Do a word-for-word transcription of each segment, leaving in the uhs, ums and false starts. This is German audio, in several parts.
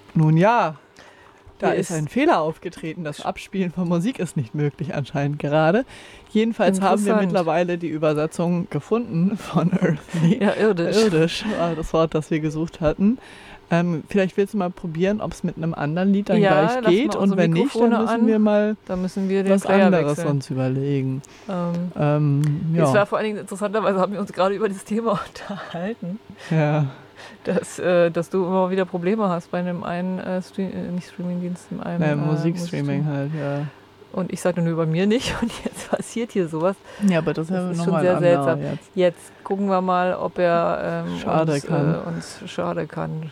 Nun ja, da Hier ist ist- ein Fehler aufgetreten. Das Abspielen von Musik ist nicht möglich anscheinend gerade. Jedenfalls haben wir Interessant. mittlerweile die Übersetzung gefunden von Earthly. Ja, irdisch. Irdisch war das Wort, das wir gesucht hatten. Ähm, vielleicht willst du mal probieren, ob es mit einem anderen Lied dann Ja, gleich lass geht. mal Und unsere wenn nicht, dann Mikrofone müssen an. wir mal Da müssen wir den was Player anderes wechseln. uns überlegen. Ähm, Ähm, Es war ja. vor allen Dingen interessanterweise, haben wir uns gerade über dieses Thema unterhalten, ja. dass, äh, dass du immer wieder Probleme hast bei einem einen, äh, Stream, äh, nicht Streamingdienst, in einem Naja, äh, Musikstreaming Musikstream. halt, ja. Und ich sagte nur bei mir nicht und jetzt passiert hier sowas. Ja, aber das, Das ist ist ja schon nochmal sehr ein anderer seltsam. jetzt. Jetzt gucken wir mal, ob er ähm, Schade uns, kann. Äh, uns schade kann.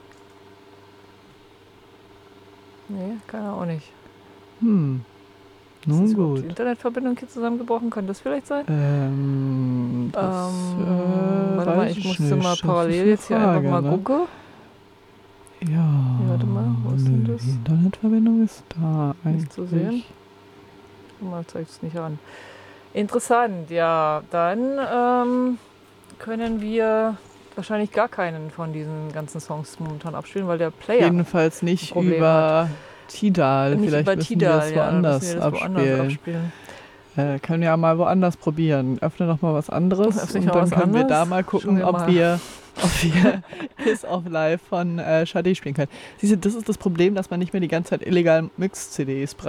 Nee, kann er auch nicht. Hm. Ist Nun das überhaupt gut. die Internetverbindung hier zusammengebrochen? Kann das vielleicht sein? Ähm, das, Ähm, äh, warte weiß mal, ich musste nicht. mal Das ist parallel eine jetzt hier Frage, einfach mal ne? gucken. Ja, warte mal, wo ist nö, denn das? die Internetverbindung ist da eigentlich. Nicht zu sehen. Mal zeigt es nicht an. Interessant, ja. Dann ähm, können wir wahrscheinlich gar keinen von diesen ganzen Songs momentan abspielen, weil der Player Jedenfalls nicht Problem über Tidal. nicht Vielleicht über müssen Tidal, wir das ja, dann woanders müssen wir das woanders abspielen. abspielen. Äh, können wir ja mal woanders probieren. Öffne noch mal was anderes Öffne und ich mal dann was können wir da anderes? mal Schauen gucken, wir ob mal. wir, ob wir Kiss of Life von äh, Sade spielen können. Siehst du, das ist das Problem, dass man nicht mehr die ganze Zeit illegal Mix-C Ds braucht.